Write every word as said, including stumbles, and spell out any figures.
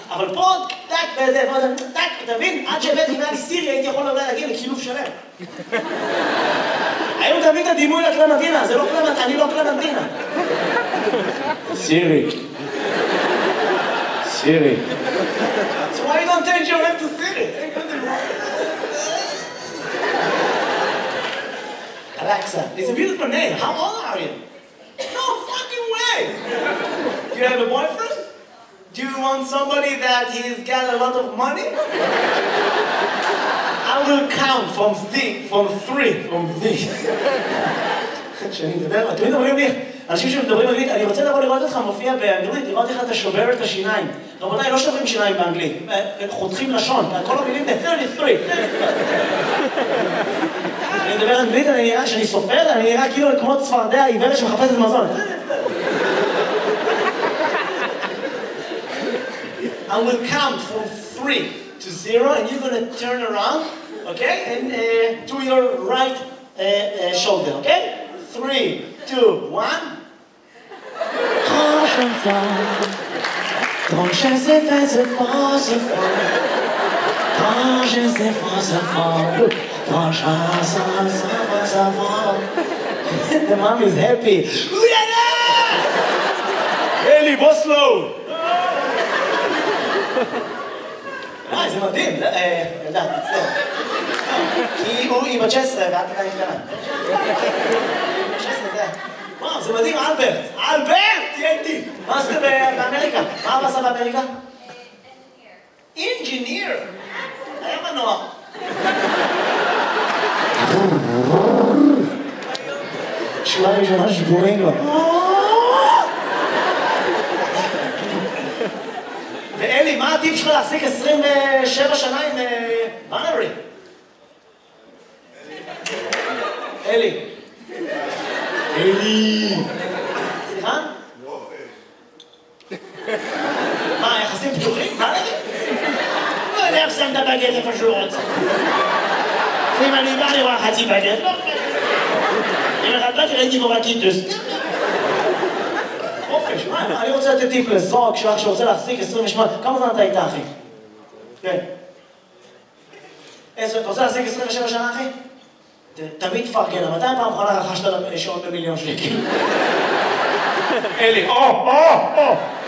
אבל פה, טק, וזה, טק, אתה מבין? עד שהבאתי מעלי סירי, הייתי יכול אולי להגיע לכילוף שלם. היום תמיד הדימוי לקלמנטינה, זה לא קלמנטינה, אני לא קלמנטינה. סירי. סירי. So why you don't change your name to Siri? Alexa, it's a beautiful name. How old are you? No fucking way! Do you have a boyfriend? Do you want somebody that he's got a lot of money? I will count from three, from three, from three. כשאני מדבר, תמיד אומרים לי, אנשים שמדברים אנגלית, אני רוצה לבוא לראות אותך מופיע באנגלית, לראות איך אתה שובר את השיניים. רבותיי, לא שוברים שיניים באנגלית, חותכים לשון, כל המילים זה שלושים ושלוש. אני מדבר אנגלית, אני נראה, שאני סופר, אני נראה כאילו כמו צפרדע העיוורת שמחפשת מזון. I will count from three to zero, and you're gonna turn around, okay, and uh, to your right uh, uh, shoulder, okay? Three, two, one. Grand chanson, grand chanson, c'est fort, c'est fort. Grand chanson, c'est fort. Grand chanson, c'est fort. The mom is happy. Eli, בוא slow. אה, זה מדהים. ילדה, תצטער. כי היא בת תשע עשרה ואת עדיין קטנה. תשע עשרה זה... וואו, זה מדהים, אלברט. אלברט! תהיה איתי. מה עשית באמריקה? מה אבא עשה באמריקה? אינג'יניר. היה מנוע. שורה ראשונה שבורים לו. ואלי, מה הטיפ שלך להחזיק עשרים ושבע שנה עם בנרי? אלי. אלי. סליחה? לא אוהב. מה, יחסים פתוחים? בנרי? לא יודע איך שם את הבגט איפה שהוא רוצה. אם אני בא לראה חצי בגט, לא אוהב. אם אחד באתי ראיתי בו רקיטוס. חופש, מה? אני רוצה לתת טיפ לזוג שלך שרוצה להחזיק עשרים ושמונה. כמה זמן אתה איתה, אחי? כן. אתה רוצה להחזיק עשרים ושבע שנה, אחי? תמיד תפרגן, מתי פעם אחרונה רכשת שעון במיליון שקל? אלי, או, או, או!